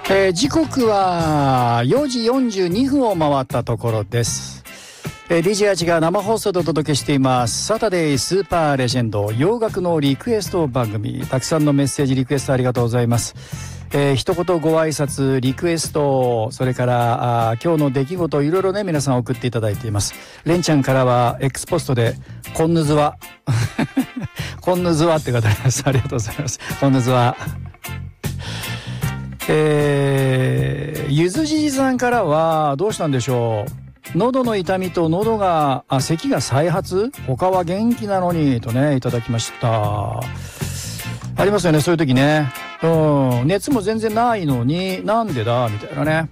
時刻は4時42分を回ったところです。DJ アチが生放送でお届けしていますサタデースーパーレジェンド洋楽のリクエスト番組。たくさんのメッセージリクエストありがとうございます。一言ご挨拶リクエスト、それから今日の出来事、いろいろね皆さん送っていただいています。レンちゃんからは X ポストでこんぬずわこんぬずわって方です。ありがとうございます。こんぬずわ。ゆずじじさんからはどうしたんでしょう。喉の痛みと咳が再発、他は元気なのにとねいただきました。ありますよね、そういう時ね。熱も全然ないのになんでだみたいなね。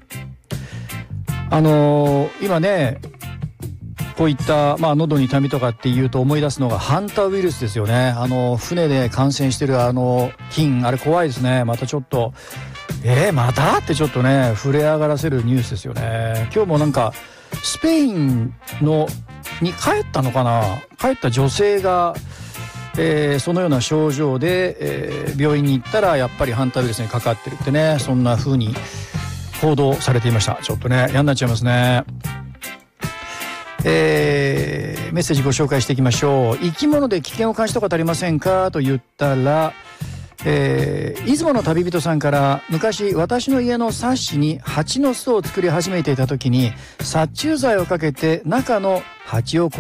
今ねこういった喉に痛みとかっていうと思い出すのがハンターウイルスですよね。船で感染してる菌、あれ怖いですね。またちょっとまたってちょっとね触れ上がらせるニュースですよね。今日もなんかスペインに帰ったのかな、帰った女性が、そのような症状で、病院に行ったらやっぱりハンターウイルスにかかってるってね、そんな風に報道されていました。ちょっとね嫌になっちゃいますね。メッセージご紹介していきましょう。生き物で危険を感じたことありませんかと言ったら、出雲の旅人さんから、昔私の家のサッシに蜂の巣を作り始めていた時に殺虫剤をかけて中の蜂を